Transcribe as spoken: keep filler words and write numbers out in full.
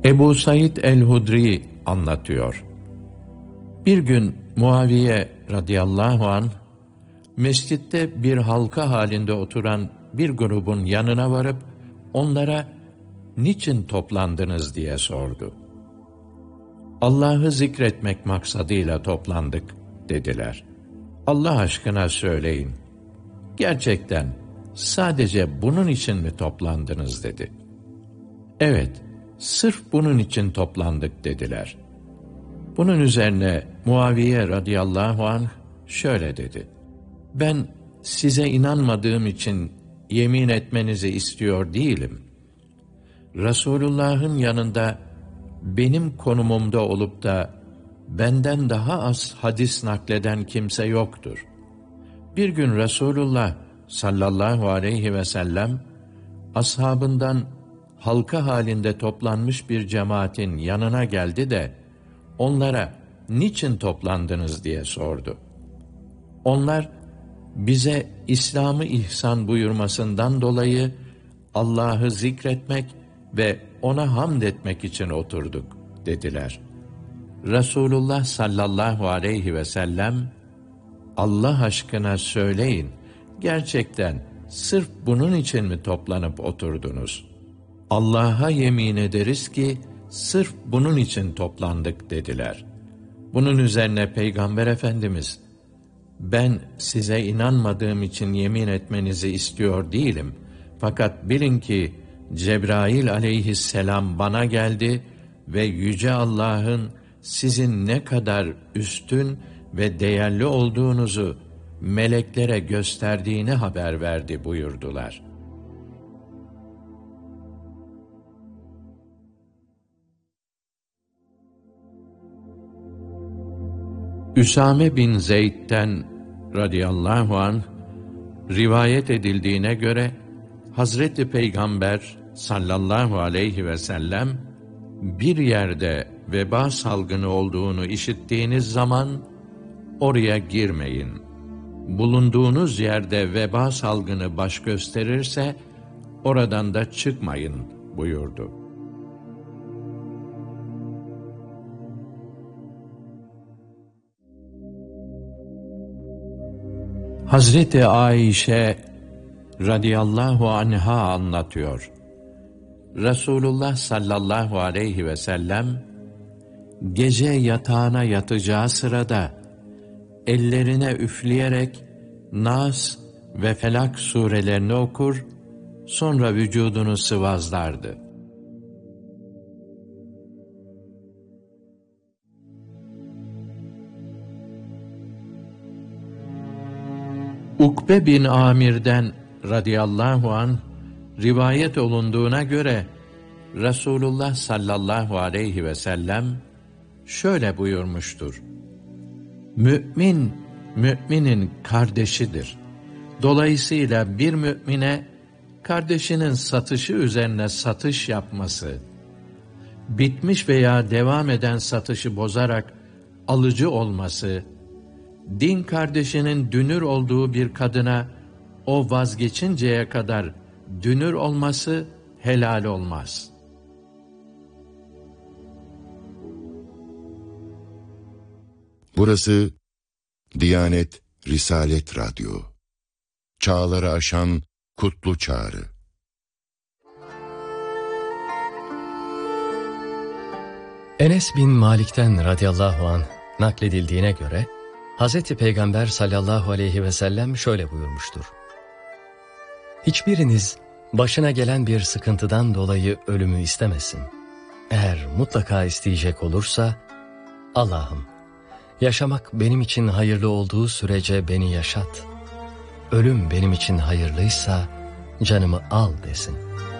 Ebu Said el-Hudri anlatıyor. Bir gün Muaviye radıyallahu anh, mescitte bir halka halinde oturan bir grubun yanına varıp, onlara niçin toplandınız diye sordu. Allah'ı zikretmek maksadıyla toplandık dediler. Allah aşkına söyleyin, gerçekten sadece bunun için mi toplandınız dedi. Evet, sırf bunun için toplandık dediler. Bunun üzerine Muaviye radıyallahu anh şöyle dedi. Ben size inanmadığım için yemin etmenizi istiyor değilim. Resulullah'ın yanında benim konumumda olup da benden daha az hadis nakleden kimse yoktur. Bir gün Resulullah sallallahu aleyhi ve sellem ashabından halka halinde toplanmış bir cemaatin yanına geldi de onlara niçin toplandınız diye sordu. Onlar bize İslam'ı ihsan buyurmasından dolayı Allah'ı zikretmek ve ona hamd etmek için oturduk dediler. Resulullah sallallahu aleyhi ve sellem, Allah aşkına söyleyin, gerçekten sırf bunun için mi toplanıp oturdunuz? Allah'a yemin ederiz ki sırf bunun için toplandık dediler. Bunun üzerine Peygamber Efendimiz, ben size inanmadığım için yemin etmenizi istiyor değilim. Fakat bilin ki Cebrail aleyhisselam bana geldi ve Yüce Allah'ın sizin ne kadar üstün ve değerli olduğunuzu meleklere gösterdiğini haber verdi buyurdular. Üsame bin Zeyd'den radıyallahu anh rivayet edildiğine göre Hazreti Peygamber sallallahu aleyhi ve sellem bir yerde veba salgını olduğunu işittiğiniz zaman oraya girmeyin. Bulunduğunuz yerde veba salgını baş gösterirse oradan da çıkmayın buyurdu. Hazreti Ayşe radıyallahu anha anlatıyor. Resulullah sallallahu aleyhi ve sellem gece yatağına yatacağı sırada ellerine üfleyerek Nas ve Felak surelerini okur, sonra vücudunu sıvazlardı. Ukbe bin Amir'den radıyallahu anh rivayet olunduğuna göre Resulullah sallallahu aleyhi ve sellem şöyle buyurmuştur. Mü'min, müminin kardeşidir. Dolayısıyla bir mümine kardeşinin satışı üzerine satış yapması, bitmiş veya devam eden satışı bozarak alıcı olması, din kardeşinin dünür olduğu bir kadına o vazgeçinceye kadar dünür olması helal olmaz. Burası Diyanet Risalet Radyo. Çağları aşan kutlu çağrı. Enes bin Malik'ten radıyallahu anh nakledildiğine göre Hazreti Peygamber sallallahu aleyhi ve sellem şöyle buyurmuştur. Hiçbiriniz başına gelen bir sıkıntıdan dolayı ölümü istemesin. Eğer mutlaka isteyecek olursa, Allah'ım, yaşamak benim için hayırlı olduğu sürece beni yaşat. Ölüm benim için hayırlıysa canımı al desin.